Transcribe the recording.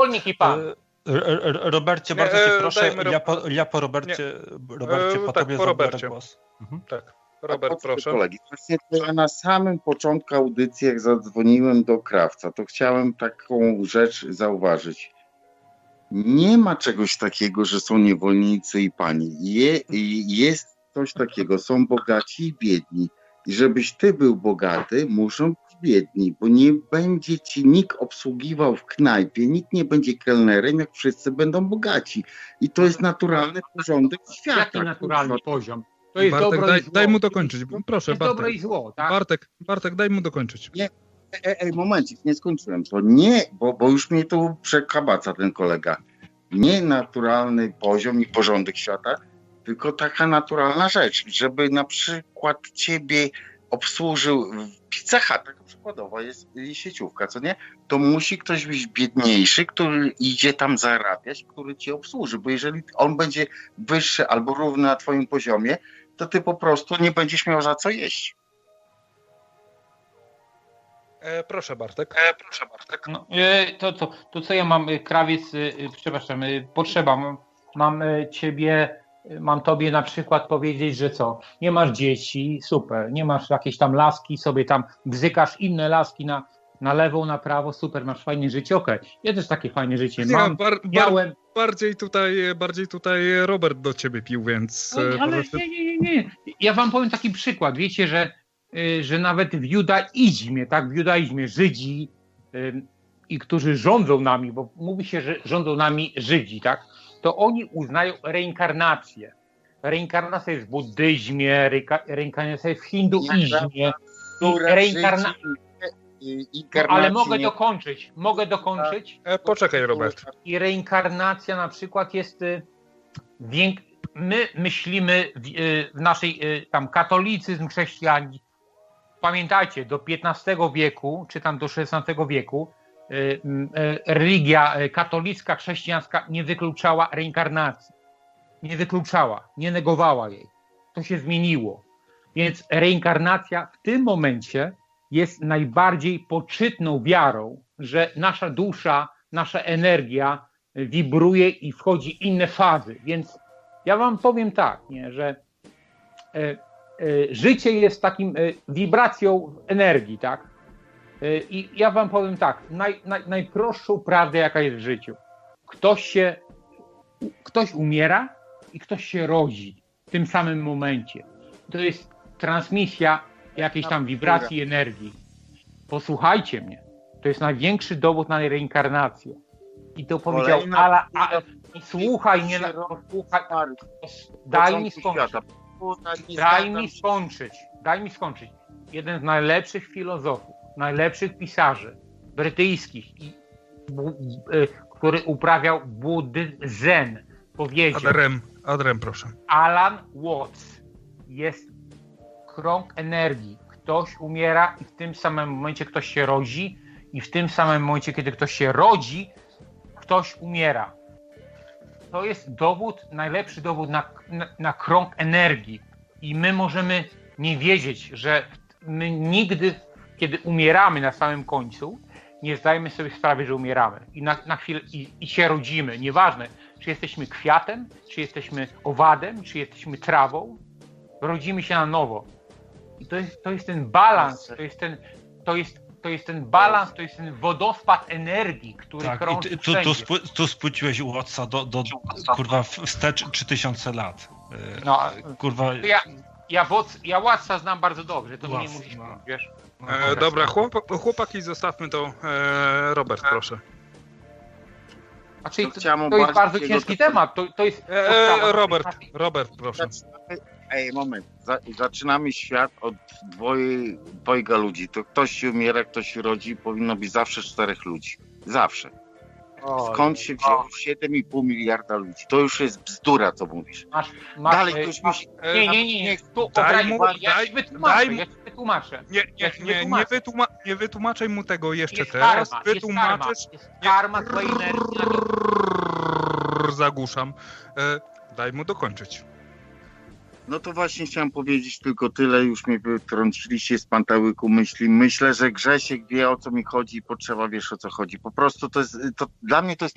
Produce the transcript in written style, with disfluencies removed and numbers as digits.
niech i pan. Robercie, bardzo cię proszę, ja po tobie zabiorę głos. Tak, Robert, proszę. Kolegi. Właśnie ja na samym początku audycji, jak zadzwoniłem do Krawca, to chciałem taką rzecz zauważyć. Nie ma czegoś takiego, że są niewolnicy i pani. Jest coś takiego, są bogaci i biedni. I żebyś ty był bogaty, muszą być biedni, bo nie będzie ci nikt obsługiwał w knajpie, nikt nie będzie kelnerem, jak wszyscy będą bogaci. I to jest naturalny porządek świata. Jaki naturalny poziom? To jest Bartek, dobro i zło. daj mu dokończyć. Proszę, Bartek. Dobro i zło, tak? Bartek, daj mu dokończyć. Nie, momencik, nie skończyłem. To nie, bo już mnie tu przekabaca ten kolega. Nie naturalny poziom i porządek świata, tylko taka naturalna rzecz, żeby na przykład ciebie obsłużył Pizza Hut, taka przykładowa jest sieciówka, co nie? To musi ktoś być biedniejszy, który idzie tam zarabiać, który cię obsłuży, bo jeżeli on będzie wyższy albo równy na twoim poziomie, to ty po prostu nie będziesz miał za co jeść. Proszę Bartek. No, to co ja mam, Krawiec, przepraszam, potrzeba, mam tobie na przykład powiedzieć, że co, nie masz dzieci, super, nie masz jakiejś tam laski, sobie tam bzykasz inne laski na lewą, na prawo, super, masz fajne życie, okej. Ja też takie fajne życie mam. Miałem... Bardziej tutaj Robert do ciebie pił, więc... Ale nie. Ja wam powiem taki przykład, wiecie, że nawet w judaizmie, tak, w judaizmie Żydzi i którzy rządzą nami, bo mówi się, że rządzą nami Żydzi, tak, to oni uznają reinkarnację. Reinkarnacja jest w buddyzmie, reinkarnacja jest w hinduizmie. Ale mogę dokończyć. Poczekaj, Robert. I reinkarnacja na przykład jest... My myślimy w naszej tam katolicyzm, chrześcijaństwo. Pamiętajcie, do XV wieku, czy tam do XVI wieku religia katolicka, chrześcijańska nie wykluczała reinkarnacji. Nie wykluczała, nie negowała jej. To się zmieniło. Więc reinkarnacja w tym momencie jest najbardziej poczytną wiarą, że nasza dusza, nasza energia wibruje i wchodzi w inne fazy. Więc ja wam powiem tak, nie, że życie jest takim wibracją energii, tak? I ja wam powiem tak, najprostszą prawdę, jaka jest w życiu. Ktoś umiera i ktoś się rodzi w tym samym momencie. To jest transmisja jakiejś tam wibracji energii. Posłuchajcie mnie. To jest największy dowód na reinkarnację. I to powiedział słuchaj, nie posłuchaj. Daj mi skończyć. Jeden z najlepszych filozofów, najlepszych pisarzy brytyjskich, który uprawiał buddyzm, powiedział. Adrem, proszę. Alan Watts. Jest krąg energii. Ktoś umiera i w tym samym momencie ktoś się rodzi i w tym samym momencie, kiedy ktoś się rodzi, ktoś umiera. To jest dowód, najlepszy dowód na krąg energii. I my możemy nie wiedzieć, że my nigdy, kiedy umieramy na samym końcu, nie zdajemy sobie sprawy, że umieramy. I na chwilę i się rodzimy. Nieważne, czy jesteśmy kwiatem, czy jesteśmy owadem, czy jesteśmy trawą. Rodzimy się na nowo. I to jest ten balans, to jest ten balans, to jest ten wodospad energii, który krąży wszędzie. Tu spłyciłeś u Wattsa do kurwa wstecz 3000 lat. No, kurwa... Ja Wattsa znam bardzo dobrze, to nie musisz mówić, wiesz. Dobra, chłopaki, zostawmy to. Robert, proszę. A czyli to jest bardzo ciężki temat. To jest Robert, proszę. Moment. Zaczynamy świat od dwojga ludzi. To ktoś się umiera, ktoś się rodzi. Powinno być zawsze 4 ludzi. Zawsze. Skąd się wzięło 7,5 miliarda ludzi? To już jest bzdura, co mówisz. Dalej ktoś musi... Nie. Ja ci wytłumaczę. Nie wytłumaczaj mu tego jeszcze teraz. Wytłumaczysz... Karma twojej energii. Zagłuszam. Daj mu dokończyć. No to właśnie chciałem powiedzieć tylko tyle, już mnie wytrąciliście z pantałyku myśli. Myślę, że Grzesiek wie, o co mi chodzi i potrzeba, wiesz, o co chodzi. Po prostu dla mnie to jest